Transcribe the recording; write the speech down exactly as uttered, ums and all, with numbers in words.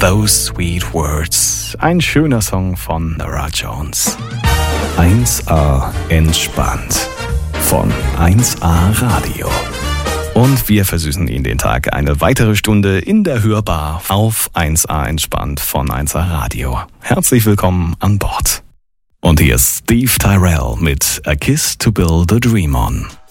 Those Sweet Words. Ein schöner Song von Norah Jones. eins a entspannt von eins a Radio. Und wir versüßen Ihnen den Tag eine weitere Stunde in der Hörbar auf eins a entspannt von eins a Radio. Herzlich willkommen an Bord. Und hier ist Steve Tyrell mit A Kiss to Build a Dream On.